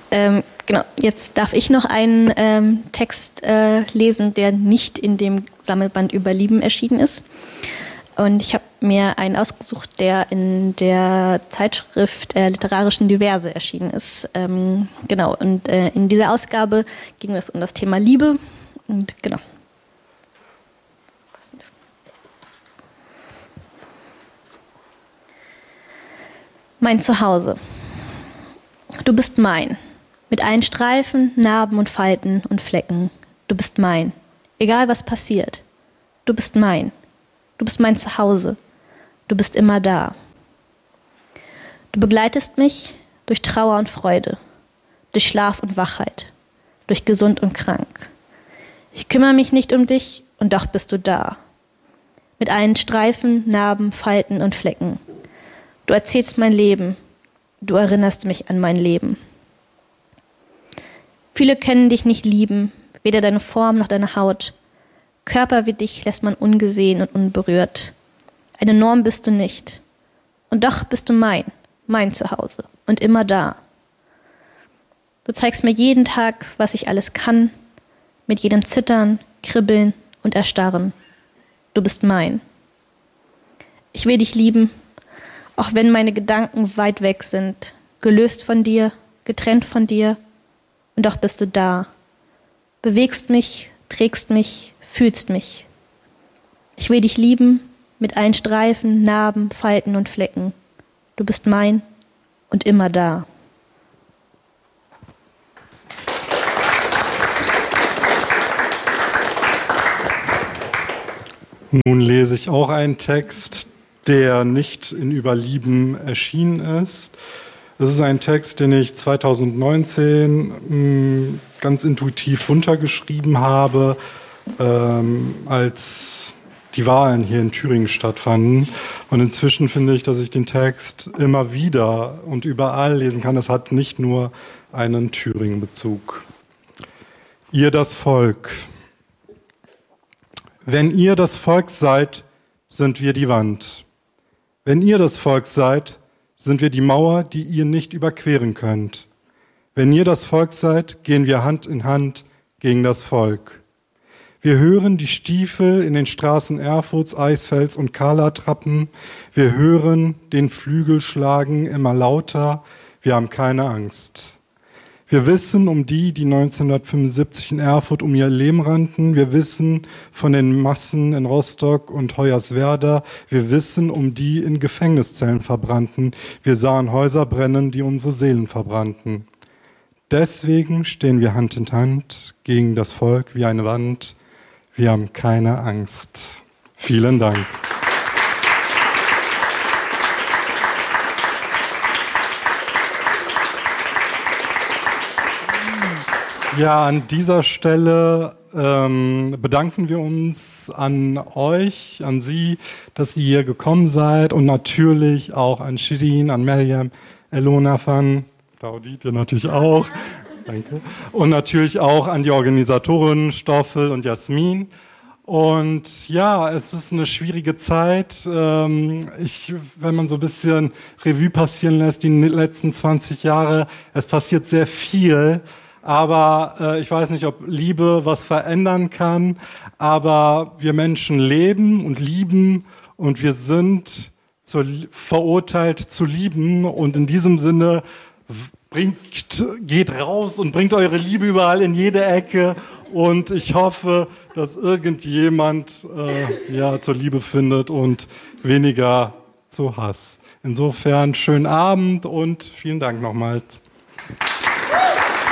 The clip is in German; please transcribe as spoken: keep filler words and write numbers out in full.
Ähm, genau, jetzt darf ich noch einen ähm, Text äh, lesen, der nicht in dem Sammelband über Lieben erschienen ist. Und ich habe mir einen ausgesucht, der in der Zeitschrift äh, Literarischen Diverse erschienen ist. Ähm, genau, und äh, in dieser Ausgabe ging es um das Thema Liebe. Und genau. Mein Zuhause. Du bist mein. Mit allen Streifen, Narben und Falten und Flecken. Du bist mein. Egal was passiert. Du bist mein. Du bist mein Zuhause. Du bist immer da. Du begleitest mich durch Trauer und Freude, durch Schlaf und Wachheit, durch gesund und krank. Ich kümmere mich nicht um dich und doch bist du da. Mit allen Streifen, Narben, Falten und Flecken. Du erzählst mein Leben. Du erinnerst mich an mein Leben. Viele können dich nicht lieben, weder deine Form noch deine Haut. Körper wie dich lässt man ungesehen und unberührt. Eine Norm bist du nicht. Und doch bist du mein, mein Zuhause und immer da. Du zeigst mir jeden Tag, was ich alles kann, mit jedem Zittern, Kribbeln und Erstarren. Du bist mein. Ich will dich lieben, auch wenn meine Gedanken weit weg sind, gelöst von dir, getrennt von dir, und doch bist du da. Bewegst mich, trägst mich, fühlst mich. Ich will dich lieben, mit allen Streifen, Narben, Falten und Flecken. Du bist mein und immer da. Nun lese ich auch einen Text, der nicht in Überlieben erschienen ist. Es ist ein Text, den ich zweitausendneunzehn mh, ganz intuitiv runtergeschrieben habe, ähm, als die Wahlen hier in Thüringen stattfanden. Und inzwischen finde ich, dass ich den Text immer wieder und überall lesen kann. Es hat nicht nur einen Thüringen-Bezug. Ihr das Volk. Wenn ihr das Volk seid, sind wir die Wand. Wenn ihr das Volk seid, sind wir die Mauer, die ihr nicht überqueren könnt. Wenn ihr das Volk seid, gehen wir Hand in Hand gegen das Volk. Wir hören die Stiefel in den Straßen Erfurts, Eisfelds und Kala trappen. Wir hören den Flügel schlagen immer lauter. Wir haben keine Angst. Wir wissen um die, die neunzehnhundertfünfundsiebzig in Erfurt um ihr Leben rannten. Wir wissen von den Massen in Rostock und Hoyerswerda. Wir wissen um die in Gefängniszellen verbrannten. Wir sahen Häuser brennen, die unsere Seelen verbrannten. Deswegen stehen wir Hand in Hand gegen das Volk wie eine Wand. Wir haben keine Angst. Vielen Dank. Ja, an dieser Stelle ähm, bedanken wir uns an euch, an Sie, dass ihr hier gekommen seid und natürlich auch an Shirin, an Maryam, Elona van, Daudit ja natürlich auch, danke, und natürlich auch an die Organisatoren Stoffel und Jasmin. Und ja, es ist eine schwierige Zeit. Ich, wenn man so ein bisschen Revue passieren lässt, die letzten zwanzig Jahre, es passiert sehr viel. Aber äh, ich weiß nicht, ob Liebe was verändern kann, aber wir Menschen leben und lieben und wir sind zur, verurteilt zu lieben und in diesem Sinne bringt, geht raus und bringt eure Liebe überall in jede Ecke und ich hoffe, dass irgendjemand äh, ja, zur Liebe findet und weniger zu Hass. Insofern schönen Abend und vielen Dank nochmals.